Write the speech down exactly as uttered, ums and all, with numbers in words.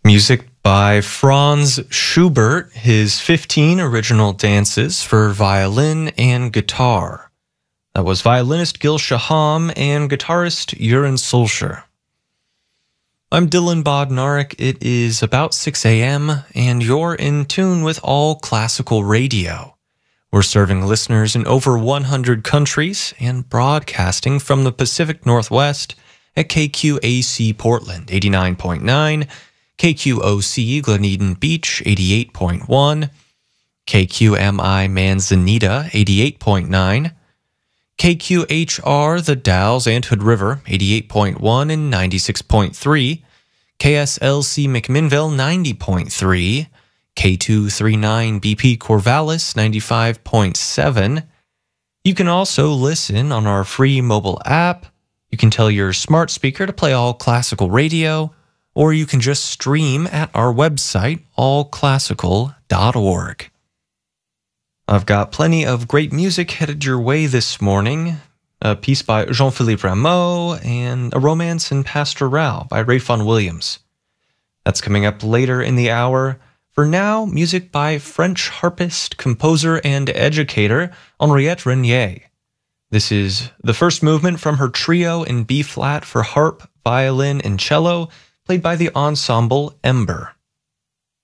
Music by Franz Schubert, his fifteen original dances for violin and guitar. That was violinist Gil Shaham and guitarist Jeroen Solskjaer. I'm Dylan Bodnarik. It is about six a.m. and you're in tune with All Classical Radio. We're serving listeners in over one hundred countries and broadcasting from the Pacific Northwest at K Q A C Portland eighty-nine point nine, K Q O C Gleneden Beach eighty-eight point one, K Q M I Manzanita eighty-eight point nine, K Q H R The Dalles and Hood River eighty-eight point one and ninety-six point three, K S L C McMinnville ninety point three, K two thirty-nine B P Corvallis ninety-five point seven. You can also listen on our free mobile app. You can tell your smart speaker to play All Classical Radio, or you can just stream at our website, all classical dot org. I've got plenty of great music headed your way this morning. A piece by Jean-Philippe Rameau and A Romance in Pastoral by Ray Vaughan Williams. That's coming up later in the hour. For now, music by French harpist, composer, and educator Henriette Renier. This is the first movement from her trio in B-flat for harp, violin, and cello, played by the ensemble Ember.